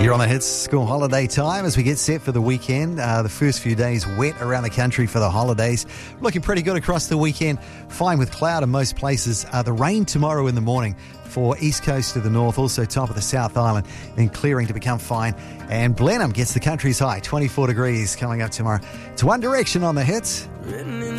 You're on the Hits school holiday time as we get set for the weekend. The first few days wet around the country for the holidays. Looking pretty good across the weekend. Fine with cloud in most places. The rain tomorrow in the morning for east coast to the north, also top of the South Island, then clearing to become fine. And Blenheim gets the country's high, 24 degrees coming up tomorrow. It's One Direction on the Hits.